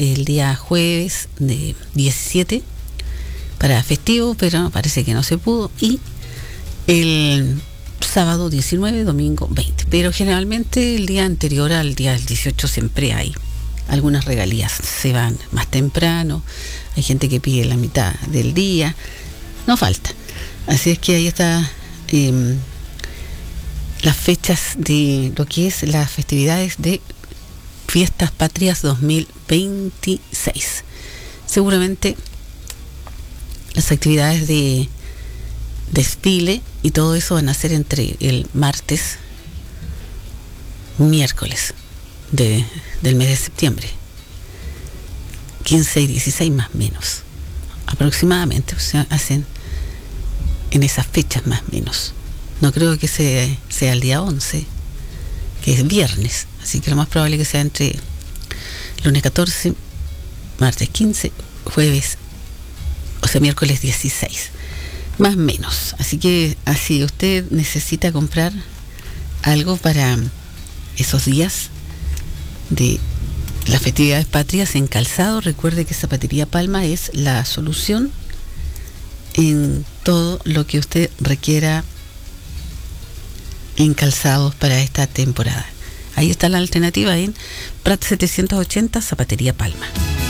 el día jueves de 17 para festivo, pero parece que no se pudo, y el sábado 19, domingo 20. Pero generalmente el día anterior al día del 18 siempre hay algunas regalías, se van más temprano, hay gente que pide la mitad del día, no falta. Así es que ahí está las fechas de lo que es las festividades de Fiestas Patrias 2026. Seguramente las actividades de desfile y todo eso van a ser entre el martes, miércoles del mes de septiembre, 15 y 16 más o menos, aproximadamente, o sea, hacen en esas fechas más o menos. No creo que sea el día 11, que es viernes, así que lo más probable que sea entre lunes 14, martes 15, jueves, o sea, miércoles 16, más o menos. Así que así usted necesita comprar algo para esos días de las festividades patrias en calzado. Recuerde que Zapatería Palma es la solución en todo lo que usted requiera en calzados para esta temporada. Ahí está la alternativa en Prat 780, Zapatería Palma.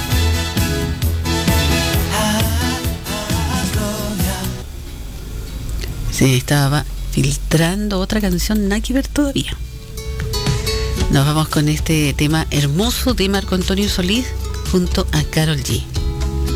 Se estaba filtrando otra canción, nada que ver todavía. Nos vamos con este tema hermoso de Marco Antonio Solís junto a Karol G.